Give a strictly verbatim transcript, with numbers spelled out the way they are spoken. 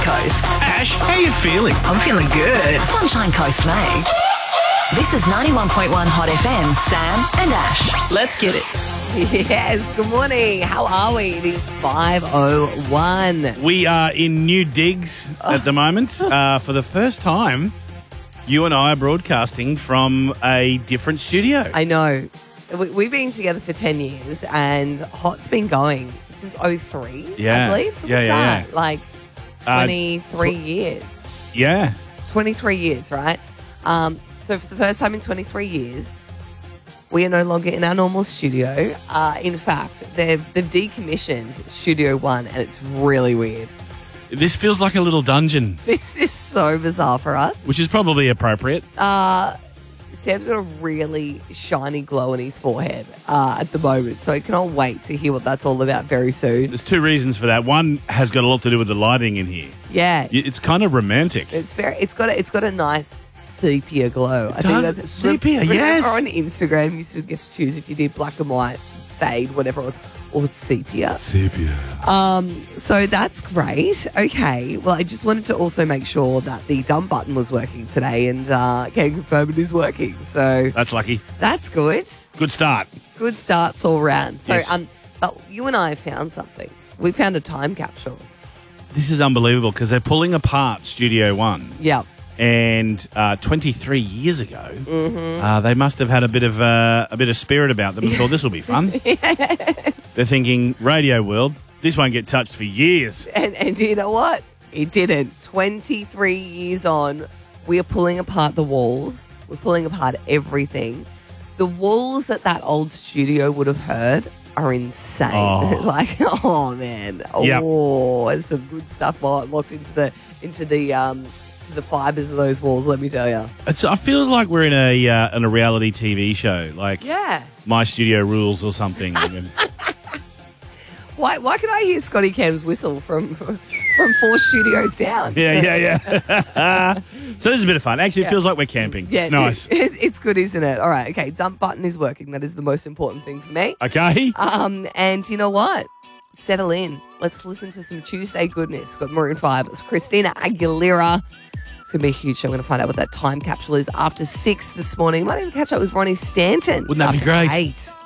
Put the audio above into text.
Coast. Ash, how you feeling? I'm feeling good. Sunshine Coast, mate. This is ninety-one point one Hot F M, Sam and Ash. Let's get it. Yes, good morning. How are we? It is five oh one. We are in new digs at the moment. Uh, for the first time, you and I are broadcasting from a different studio. I know. We- We've been together for ten years and Hot's been going since oh three, Yeah. I believe. So Yeah, what's yeah, that? yeah. Like Uh, twenty-three years. Yeah. twenty-three years, right? Um, so for the first time in twenty-three years, we are no longer in our normal studio. Uh, in fact, they've, they've decommissioned Studio One and it's really weird. This feels like a little dungeon, This is so bizarre for us. which is probably appropriate. Uh, Sam's got a really shiny glow on his forehead uh, at the moment, so I cannot wait to hear what that's all about very soon. There's two reasons for that. One has got a lot to do with the lighting in here. Yeah, Y- It's kind of romantic. it's very. It's got a, it's got a nice sepia glow. I does. Sepia, remember yes. On Instagram, you used to get to choose if you did black and white, fade, whatever it was, or sepia. Sepia. Um, so that's great. Okay. Well, I just wanted to also make sure that the dump button was working today, and uh, can confirm it is working. So That's lucky. that's good. Good start. Good starts all round. So, Yes. um, but you and I found something. We found a time capsule. This is unbelievable because they're pulling apart Studio One. Yeah. And uh, twenty-three years ago, Mm-hmm. uh, they must have had a bit of uh, a bit of spirit about them and thought this will be fun. Yes. They're thinking, Radio World, this won't get touched for years. And, and you know what? It didn't. twenty-three years on, we are pulling apart the walls. We're pulling apart everything. The walls that that old studio would have heard are insane. Oh. Like, oh, man. Yep. Oh, there's some good stuff lo- locked into the into the um to the fibers of those walls, let me tell you. It's, I feel like we're in a uh, in a reality T V show, like Yeah. My Studio Rules or something. Why why can I hear Scotty Cam's whistle from from four studios down? yeah, yeah, yeah. So this is a bit of fun. Actually, it Yeah. feels like we're camping. Yeah, It's nice. It, it's good, isn't it? All right, okay. Dump button is working. That is the most important thing for me. Okay. Um, and you know what? Settle in. Let's listen to some Tuesday goodness. Got Maroon five. It's Christina Aguilera. It's going to be a huge show. I'm going to find out what that time capsule is after six this morning. Might even catch up with Ronnie Stanton. Wouldn't that be after great? Eight.